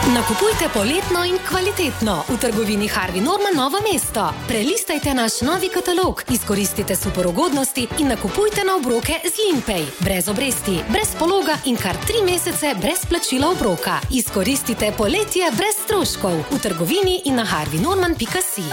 Nakupujte poletno in kvalitetno v trgovini Harvey Norman Novo mesto. Prelistajte naš novi katalog, izkoristite super ugodnosti in nakupujte na obroke z Limpay. Brez obresti, brez pologa in kar 3 mesece brez plačila obroka. Izkoristite poletje brez stroškov v trgovini in na harveynorman.si.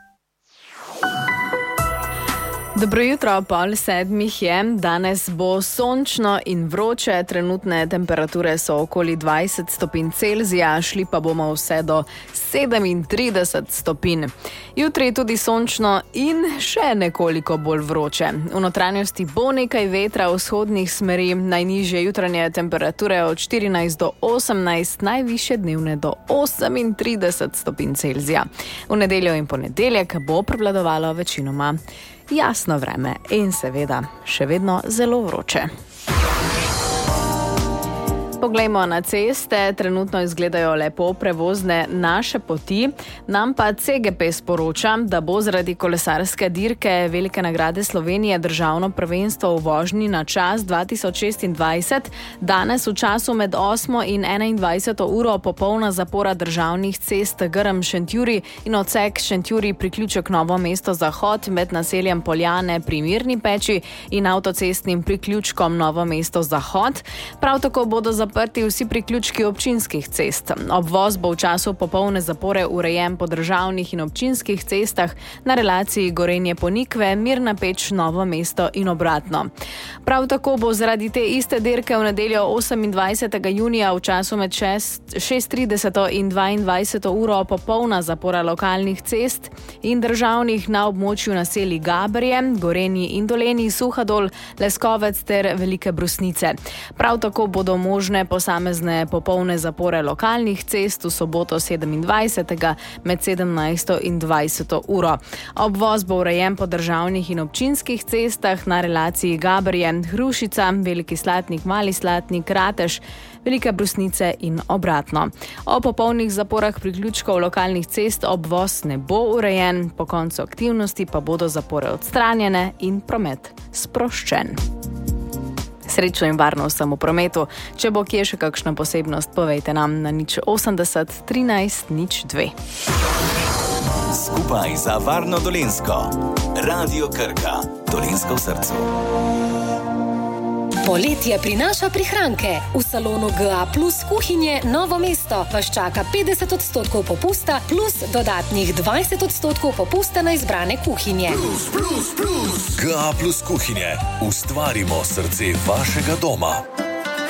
Dobro jutro, 6:30 je. Danes bo sončno in vroče, trenutne temperature so okoli 20 stopinj Celzija, šli pa bomo vse do 37 stopinj. Jutri tudi sončno in še nekoliko bolj vroče. V notranjosti bo nekaj vetra vzhodnih smeri, najnižje jutranje temperature od 14 do 18, najvišje dnevne do 38 stopinj Celzija. V nedeljo in ponedeljek bo prevladovalo večinoma jasno vreme in seveda še vedno zelo vroče. Poglejmo na ceste, trenutno izgledajo lepo prevozne naše poti. Nam pa CGP sporoča, da bo zaradi kolesarske dirke Velike nagrade Slovenije državno prvenstvo v vožnji na čas 2026 danes v času med 8 in 21 uro popolna zapora državnih cest Grm-Šentjurij in odsek Šentjurij priključek Novo mesto Zahod med naseljem Poljane pri Mirni Peči in avtocestnim priključkom Novo mesto Zahod. Prav tako bodo zaprti vsi priključki občinskih cest. Obvoz bo v času popolne zapore urejen po državnih in občinskih cestah na relaciji Gorenje-Ponikve, Mirna Peč, Novo mesto in obratno. Prav tako bo zaradi te iste dirke v nedeljo 28. junija v času med 6:30 in 22 uro popolna zapora lokalnih cest in državnih na območju naselij Gaberje, Gorenji in Dolenji, Suhadol, Leskovec ter Velike Brusnice. Prav tako bodo možne posamezne popolne zapore lokalnih cest v soboto 27. med 17. in 20. uro. Obvoz bo urejen po državnih in občinskih cestah na relaciji Gaberje, Hrušica, Veliki Slatnik, Mali Slatnik, Ratež, Velike Brusnice in obratno. O popolnih zaporah priključkov lokalnih cest obvoz ne bo urejen, po koncu aktivnosti pa bodo zapore odstranjene in promet sproščen. Srečno in varno vsem v prometu. Če bo kje še kakšna posebnost, povejte nam na 080 13 02. Skupaj za varno Dolenjsko. Radio Krka. Dolenjsko v srcu. Poletje prinaša prihranke. V salonu GA Plus kuhinje Novo mesto vas čaka 50% popusta plus dodatnih 20% popusta na izbrane kuhinje. GA Plus kuhinje. Ustvarimo srce vašega doma.